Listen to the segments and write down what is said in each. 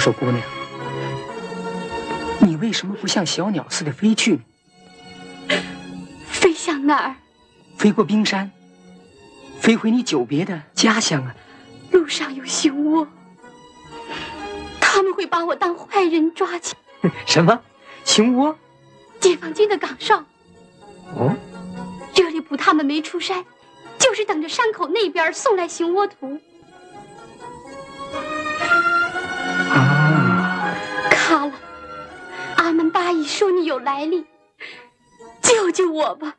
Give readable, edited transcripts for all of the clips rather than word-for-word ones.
说姑娘，你为什么不像小鸟似的飞去呢？ 飞向哪儿？ 飞过冰山，飞回你久别的家乡啊！ 路上有熊窝，他们会把我当坏人抓起。 什么？熊窝？ 解放军的岗哨。 哦， 热力普他们没出山，就是等着山口那边送来熊窝图。 啊， 卡了，阿门巴依说你有来历，救救我吧。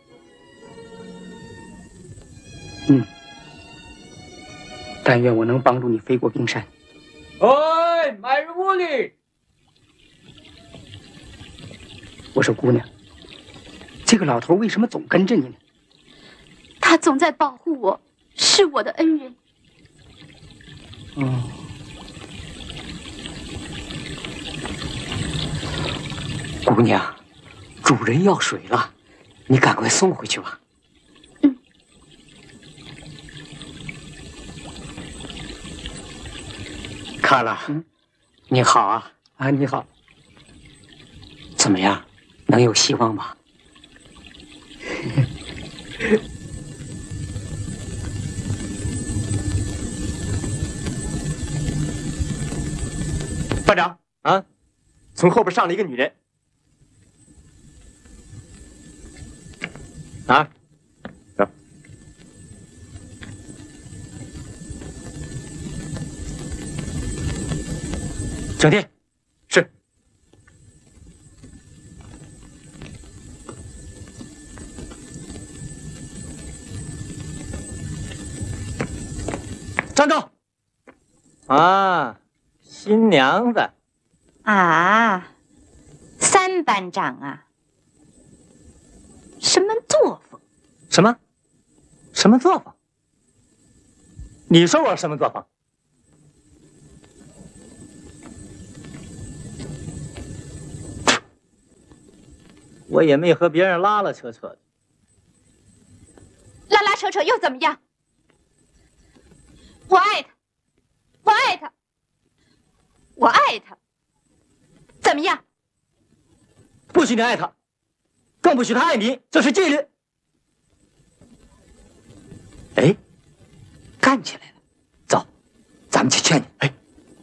但愿我能帮助你飞过冰山。 哎，买入屋里。 我说姑娘，这个老头为什么总跟着你呢？ 他总在保护我，是我的恩人。 姑娘，主人要水了，你赶快送回去吧。卡拉，你好啊！啊，你好。怎么样？能有希望吗？ 班长啊，从后边上来一个女人。啊，走。请听，是。站住！啊，新娘子。 啊，三班长啊，什么作风？ 什么？什么作风？你说我什么作风？我也没和别人拉拉扯扯的。 拉拉扯扯又怎么样？我爱他，我爱他，我爱他，怎么样？ 不许你爱他，更不许他爱你，这是纪律。 哎，干起来了！走，咱们去劝你。哎。